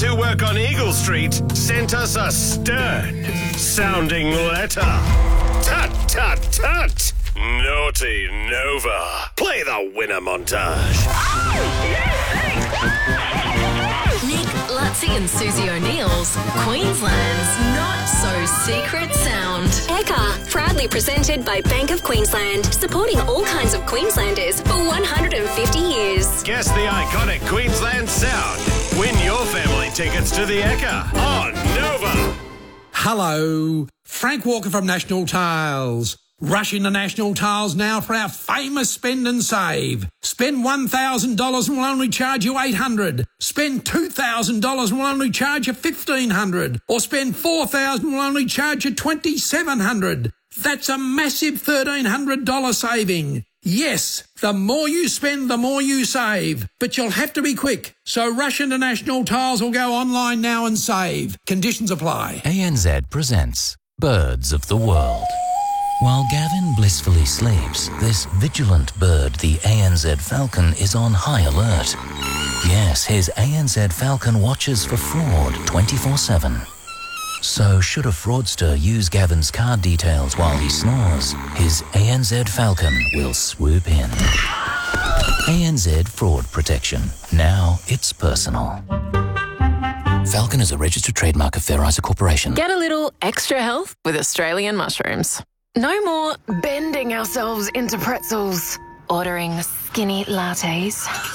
Kids who work on Eagle Street sent us a stern-sounding letter. Tut, tut, tut. Naughty Nova. Play the winner montage. Nick, Lutzi and Susie O'Neill's Queensland's Not-So-Secret Sound. Ekka, proudly presented by Bank of Queensland, supporting all kinds of Queenslanders for 150 years. Guess the iconic Queensland sound. Win your family tickets to the Ekka on Nova. Hello, Frank Walker from National Tiles. Rush into National Tiles now for our famous spend and save. Spend $1,000 and we'll only charge you $800. Spend $2,000 and we'll only charge you $1,500. Or spend $4,000 and we'll only charge you $2,700. That's a massive $1,300 saving. Yes, the more you spend, the more you save. But you'll have to be quick. So rush into National Tiles or go online now and save. Conditions apply. ANZ presents Birds of the World. While Gavin blissfully sleeps, this vigilant bird, the ANZ Falcon, is on high alert. Yes, his ANZ Falcon watches for fraud 24/7. So should a fraudster use Gavin's card details while he snores, his ANZ Falcon will swoop in. ANZ Fraud Protection. Now it's personal. Falcon is a registered trademark of Fair Isa Corporation. Get a little extra health with Australian mushrooms. No more bending ourselves into pretzels, ordering skinny lattes,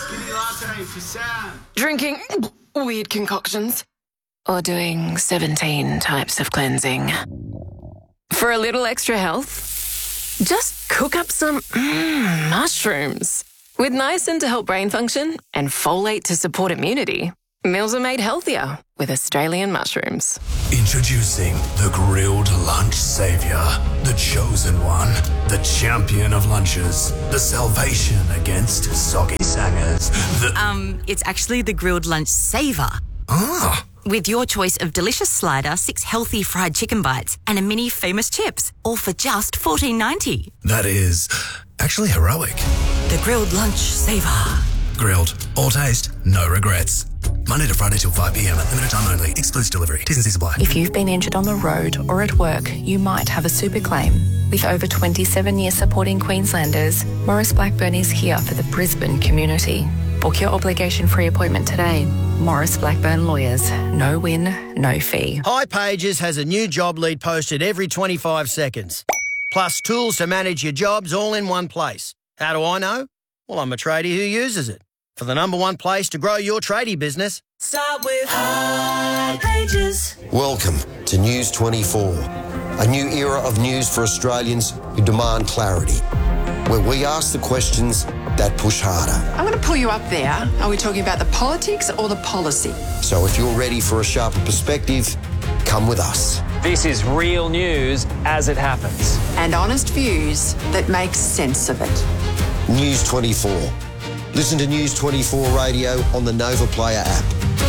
drinking weird concoctions, or doing 17 types of cleansing. For a little extra health, just cook up some mushrooms. With niacin to help brain function and folate to support immunity, meals are made healthier with Australian mushrooms. Introducing the grilled lunch savior, the chosen one, the champion of lunches, the salvation against soggy sangers. It's actually the grilled lunch saver. Ah. With your choice of delicious slider, 6 healthy fried chicken bites, and a mini famous chips, all for just $14.90. That is actually heroic. The grilled lunch saver. Grilled, all taste, no regrets. Monday to Friday till 5 p.m. at limited time only. Exclusive delivery. T's and C's apply. If you've been injured on the road or at work, you might have a super claim. With over 27 years supporting Queenslanders, Maurice Blackburn is here for the Brisbane community. Book your obligation-free appointment today. Maurice Blackburn Lawyers. No win, no fee. hipages has a new job lead posted every 25 seconds. Plus tools to manage your jobs all in one place. How do I know? Well, I'm a tradie who uses it. For the number one place to grow your tradie business, start with hipages. Welcome to News 24, a new era of news for Australians who demand clarity, where we ask the questions that push harder. I'm going to pull you up there. Are we talking about the politics or the policy? So if you're ready for a sharper perspective, come with us. This is real news as it happens. And honest views that make sense of it. News 24. Listen to News 24 Radio on the Nova Player app.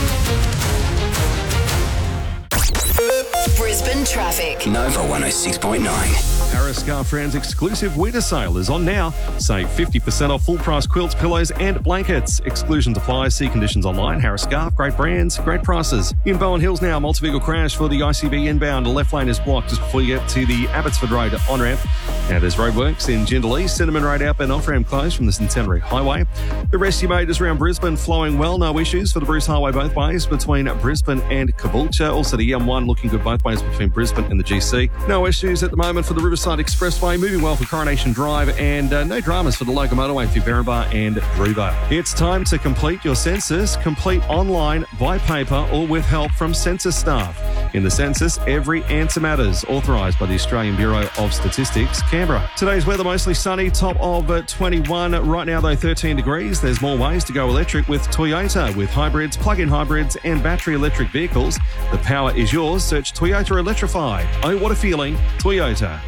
Brisbane traffic. Nova 106.9. Harris Scarf Friends exclusive winter sale is on now. Save 50% off full price quilts, pillows and blankets. Exclusions apply. See conditions online. Harris Scarf, great brands, great prices. In Bowen Hills now, multi-vehicle crash for the ICB inbound. The left lane is blocked just before you get to the Abbotsford Road on-ramp. Now there's roadworks in Jindal East, Cinnamon Road outbound off-ramp closed from the Centenary Highway. The rest you made is around Brisbane flowing well. No issues for the Bruce Highway both ways between Brisbane and Caboolture. Also the M1 looking good both ways between Brisbane and the GC. No issues at the moment for the Riverside Expressway, moving well for Coronation Drive, and no dramas for the local motorway through Berrinba and Druva. It's time to complete your census. Complete online, by paper, or with help from census staff. In the census, every answer matters. Authorised by the Australian Bureau of Statistics, Canberra. Today's weather mostly sunny, top of 21. Right now, though, 13 degrees. There's more ways to go electric with Toyota, with hybrids, plug-in hybrids, and battery electric vehicles. The power is yours. Search Toyota Electrify. Oh, what a feeling. Toyota.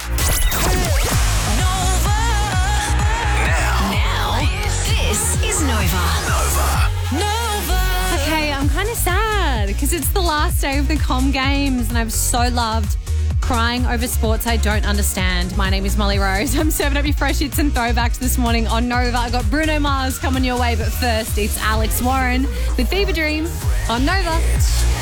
This is Nova. Okay, I'm kind of sad because it's the last day of the Com Games and I've so loved crying over sports I don't understand. My name is Molly Rose. I'm serving up your fresh hits and throwbacks this morning on Nova. I got Bruno Mars coming your way, but first it's Alex Warren with Fever Dream on Nova.